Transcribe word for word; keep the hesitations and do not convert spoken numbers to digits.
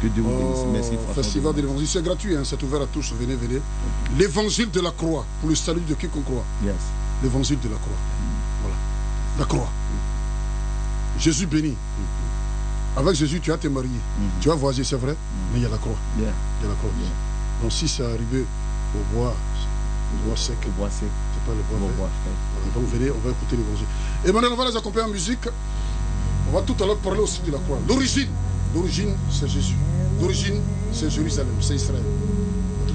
Que Dieu vous bénisse. Merci. Oh, Festival de l'évangile, c'est gratuit, hein, c'est ouvert à tous. Venez, venez. L'évangile de la croix, pour le salut de quiconque croit. Yes. L'évangile de la croix. Voilà. La croix. Jésus béni. Avec Jésus, tu as été marié. Mm-hmm. Tu as voyagé, c'est vrai, mm-hmm. mais il y a la croix. Yeah. Il y a la croix. Yeah. Donc si c'est arrivé au bois, au bois sec, au bois sec, c'est pas le bois vert. Voilà, donc venez, on va écouter l'évangile. Et maintenant, on va les accompagner en musique. On va tout à l'heure parler aussi de la croix. L'origine, l'origine, c'est Jésus. L'origine, c'est Jérusalem, c'est Israël.